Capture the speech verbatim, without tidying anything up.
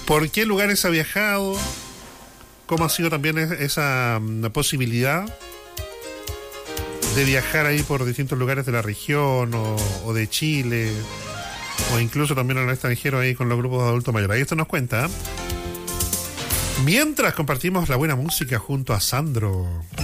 ¿Por qué lugares ha viajado? ¿Cómo ha sido también esa um, posibilidad de viajar ahí por distintos lugares de la región o, o de Chile, o incluso también al extranjero ahí con los grupos de adultos mayores? Ahí esto nos cuenta. Mientras compartimos la buena música junto a Sandro.